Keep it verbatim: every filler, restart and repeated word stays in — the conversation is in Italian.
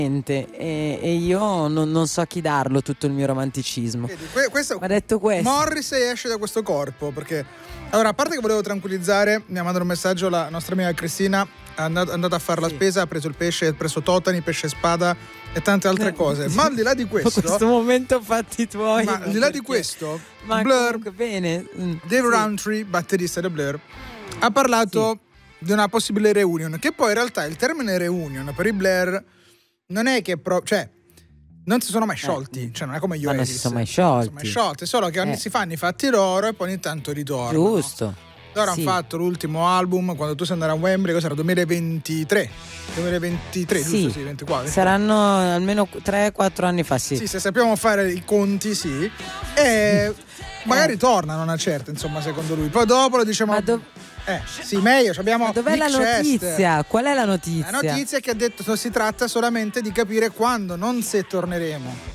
e, e io non, non so a chi darlo tutto il mio romanticismo. Vedi, que- questo, Ma detto questo, Morrissey esce da questo corpo perché, allora, a parte che volevo tranquillizzare, mi ha mandato un messaggio la nostra amica Cristina, è andata, è andata a fare la Sì. spesa, ha preso il pesce, ha preso totani, pesce spada e tante altre cose, ma al di là di questo, questo momento fatti tuoi. ma al di là di perché- questo, ma Blur, comunque bene. mm, Dave sì. Rowntree, batterista di Blur, ha parlato di una possibile reunion, che poi in realtà il termine reunion per i Blur non è che pro- cioè non si sono mai sciolti, Eh, cioè non è come gli ma non Oasis, si sono mai non si sono sciolti. mai sciolti, solo che ogni- Eh. si fanno i fatti loro e poi ogni tanto ritornano. Giusto. Loro Sì. hanno fatto l'ultimo album quando tu sei andato a Wembley, cos'era? duemilaventitré duemilaventitré, Sì. giusto? Sì, ventiquattro. Saranno almeno tre quattro anni fa, sì. Sì, se sappiamo fare i conti, sì. E magari tornano una certa, insomma, secondo lui. Poi dopo lo diciamo. Ma, dov- Eh, sì, meglio. Abbiamo ma dov'è Nick la Chester. notizia? Qual è la notizia? La notizia è che ha detto si tratta solamente di capire quando, non se torneremo.